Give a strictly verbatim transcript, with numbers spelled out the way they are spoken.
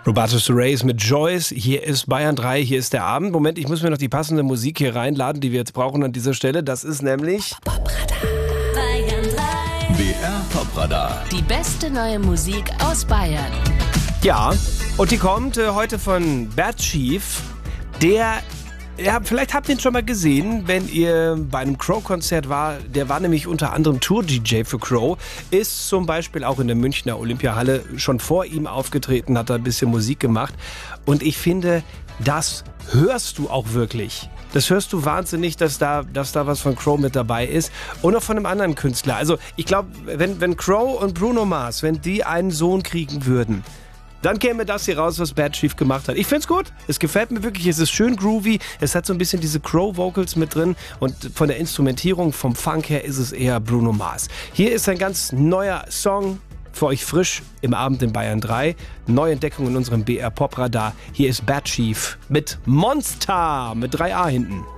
Roberto Surace mit Joyce. Hier ist Bayern drei, hier ist der Abend. Moment, ich muss mir noch die passende Musik hier reinladen, die wir jetzt brauchen an dieser Stelle. Das ist nämlich Popradar. Bayern drei. B R Popradar. Die beste neue Musik aus Bayern. Ja, und die kommt äh, heute von Bad Chief, der... Ja, vielleicht habt ihr ihn schon mal gesehen, wenn ihr bei einem Crow-Konzert war. Der war nämlich unter anderem Tour-D J für Crow. Ist zum Beispiel auch in der Münchner Olympiahalle schon vor ihm aufgetreten, hat da ein bisschen Musik gemacht. Und ich finde, das hörst du auch wirklich. Das hörst du wahnsinnig, dass da, dass da was von Crow mit dabei ist. Und auch von einem anderen Künstler. Also ich glaube, wenn, wenn Crow und Bruno Mars, wenn die einen Sohn kriegen würden, dann käme das hier raus, was Bad Chief gemacht hat. Ich find's gut. Es gefällt mir wirklich. Es ist schön groovy. Es hat so ein bisschen diese Crow-Vocals mit drin. Und von der Instrumentierung, vom Funk her, ist es eher Bruno Mars. Hier ist ein ganz neuer Song für euch frisch im Abend in Bayern drei. Neuentdeckung in unserem B R Popradar. Hier ist Bad Chief mit Monster mit drei A hinten.